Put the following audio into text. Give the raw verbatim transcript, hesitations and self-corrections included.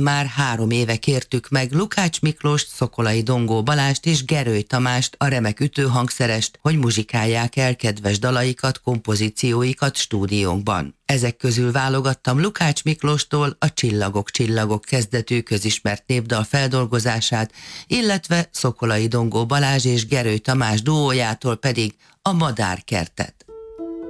már három éve kértük meg Lukács Miklóst, Szokolai Dongó Balást és Gerőly Tamást, a remek ütőhangszerest, hogy muzsikálják el kedves dalaikat, kompozícióikat stúdiónkban. Ezek közül válogattam Lukács Miklóstól a Csillagok, csillagok kezdetű közismert népdal feldolgozását, illetve Szokolai Dongó Balázs és Gerőly Tamás duójától pedig a Madárkertet.